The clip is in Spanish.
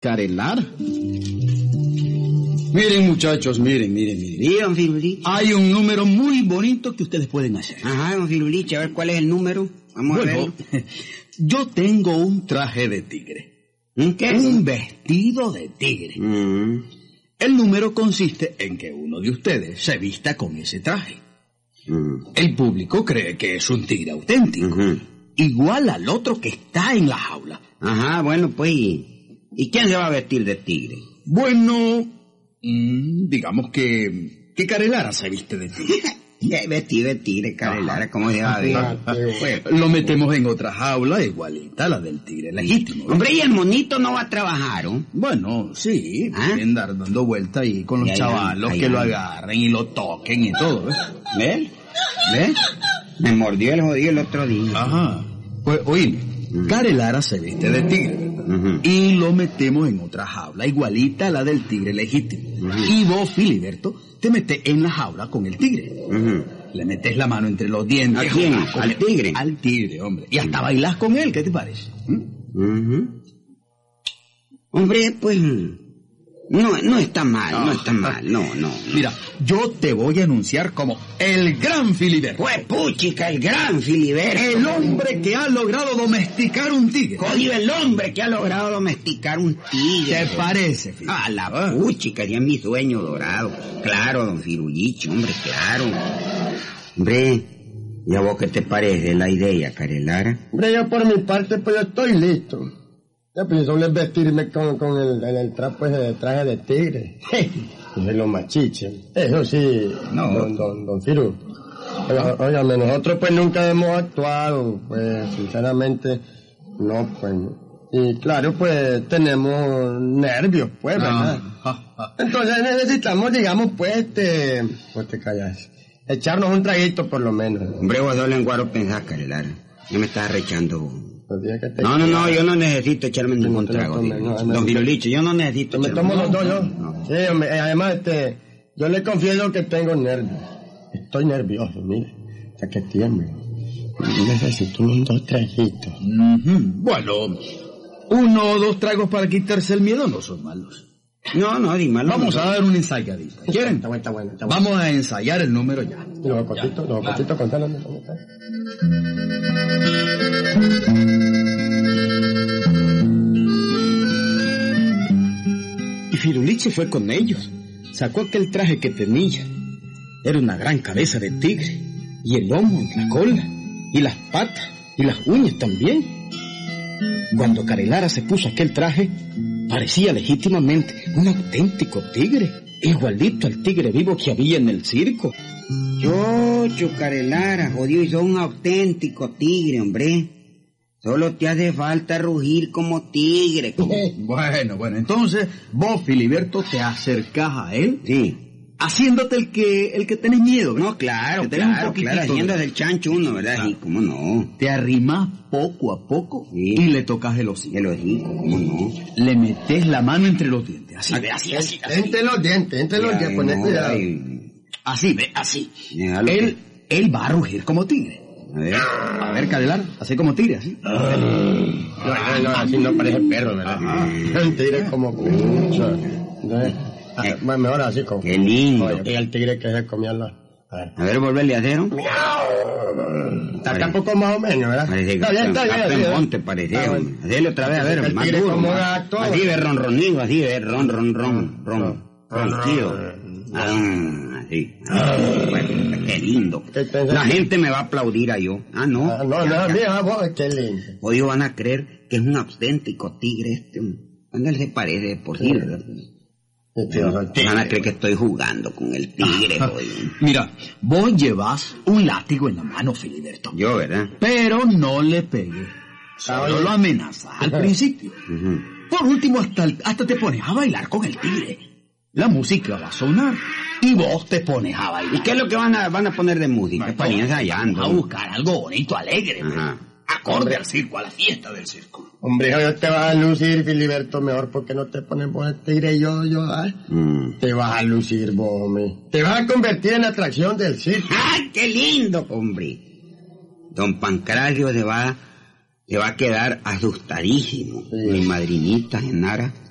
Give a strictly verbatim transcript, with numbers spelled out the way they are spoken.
Carelara. Miren, muchachos, miren, miren, miren. Sí, don Firuliche. Hay un número muy bonito que ustedes pueden hacer. Ajá, don Firuliche, a ver cuál es el número. Vamos bueno, a verlo. Yo tengo un traje de tigre. ¿Un qué? Un vestido de tigre. Mm. El número consiste en que uno de ustedes se vista con ese traje. Mm. El público cree que es un tigre auténtico, Uh-huh. igual al otro que está en la jaula. Ajá, bueno, pues, ¿y, ¿y quién se va a vestir de tigre? Bueno, mmm, digamos que, que Carelara se viste de tigre. ¿Qué vestido de tigre, Carelara? ¿Cómo se va a ver? Pues, lo metemos en otra jaula igualita a la del tigre legítimo. Hombre, ¿y el monito no va a trabajar, ¿o? Bueno, sí, ¿Ah? pueden dar dando vuelta ahí con los Y ahí chavalos ahí que ahí lo ahí. agarren y lo toquen y todo, ¿eh? ¿Ves? ¿Ves? Me mordió el jodido el otro día. Ajá. Pues, oíme, Mm. Carelara se viste de tigre, ¿verdad? Ujú. Y lo metemos en otra jaula igualita a la del tigre legítimo. Ujú. Y vos, Filiberto, te metes en la jaula con el tigre. Ujú. Le metes la mano entre los dientes. ¿A quién? jugás con ¿Al él. tigre? Al tigre, hombre. Y hasta bailás con él, ¿qué te parece? ¿Mm? Ujú. Hombre, pues, no, no está mal, no Ah. está mal, no, no. no. Mira, yo te voy a anunciar como el gran Filiberto. Pues, puchica, el gran Filiberto. El hombre que ha logrado domesticar un tigre. Jodido el hombre que ha logrado domesticar un tigre. ¿Te parece, Filiberto? A la puchica, ya es mi sueño dorado. Claro, don Firuliche, hombre, claro. Hombre, ¿y a vos qué te parece la idea, Carelara? Hombre, yo por mi parte, pues yo estoy listo. Yo pienso en vestirme con, con el, el, el trapo ese de traje de tigre. De los machiches. Eso sí, No. don, don, don Firu. Oiga, óigame, nosotros pues nunca hemos actuado, pues sinceramente, no, pues. Y claro, pues tenemos nervios, pues, ¿verdad? Ah. Entonces necesitamos, digamos, pues, este... Pues te callas. Echarnos un traguito por lo menos. Hombre, vos dos lenguaros pensás, Carelara. Ya me estás arrechando. Los días que te- No, no, no, yo no necesito echarme No ningún te lo trago. tomes, no, no, Don no. Firuliche, yo no necesito Me echarme tomo los dos yo. No. Sí, hombre, eh, además, este, yo le confieso que tengo nervios. Estoy nervioso, mire. O sea, que tiemblo. Necesito unos dos traguitos. Ujú. Bueno, uno o dos tragos para quitarse el miedo no son malos. No, no, dímelo. Vamos a dar una ensayadita. ¿Quieren? Está bueno, está bueno, está bueno. Vamos a ensayar el número ya. Y los cotitos, los cotitos, contanos cómo está. Y Firuliche fue con ellos. Sacó aquel traje que tenía. Era una gran cabeza de tigre. Y el lomo, y la cola, y las patas, y las uñas también. Cuando Carelara se puso aquel traje, parecía legítimamente un auténtico tigre, igualito al tigre vivo que había en el circo. Yo, Carelara, jodido, y sos un auténtico tigre, hombre. Solo te hace falta rugir como tigre. Como... Bueno, bueno, entonces vos, Filiberto, te acercás a él, Sí. haciéndote el que el que tenés miedo, ¿verdad? No, claro, Que tenés un claro, poquitito claro, de- haciendo del chancho uno, ¿verdad? Claro. Sí, cómo no. Te arrimás poco a poco Sí. y le tocas el hocico. El hocico, cómo no. Le metes la mano entre los dientes, así, ve, así, así, así. Entre los dientes, entre los dientes, Ay, poné no, cuidado. ay, Así, ve, así. déjalo Él, él va a rugir como tigre. que- A ver. A ver, Carelara, así como tigre, así. No, no, no, así no parece perro, ¿verdad? El tigre es como mucho. Entonces, ah, bueno, mejor así como... Qué lindo. Oye, y el tigre que se comía la... A ver. A ver, volverle a hacer, ¿no? Está tampoco más o menos, ¿verdad? Parece que Está bien, está bien. Captain así, ¿verdad? Monte parece, Ah, hombre. bueno. Hacele otra vez, a ver, El más tigre duro. como más- gato. Así de ronronido, así de ron, ron, ron, ron. Ronquido. Ah, así. Bueno, qué lindo. ¿Qué pensás? La gente me va a aplaudir a yo. Ah, no. Ah, no, Ya, no, ya. mira, vos, qué lindo. Hoy van a creer que es un auténtico tigre este. Cuando él se parece de por sí, ¿verdad? Este, o sea, el tigre. Van a creer que estoy jugando con el tigre, hoy. Mira, vos llevas un látigo en la mano, Filiberto. Yo, ¿verdad? Pero no le pegues. Solo lo amenazas al principio. Ujú. Por último, hasta, el- hasta te pones a bailar con el tigre. La música va a sonar y vos te pones a bailar. ¿Y qué es lo que van a, van a poner de música? Bueno, Para ir ensayando. A buscar algo bonito, alegre. Ajá. Acorde al circo, a la fiesta del circo. Hombre, hijo, yo te vas a lucir, Filiberto, mejor porque no te pones vos el tigre y yo, yo, ah. Mm. Te vas a lucir vos, hombre. Te vas a convertir en atracción del circo. ¡Ay, qué lindo, hombre! Don Pancracio se va, se va a quedar asustadísimo. Sí. Mi madrinita Genara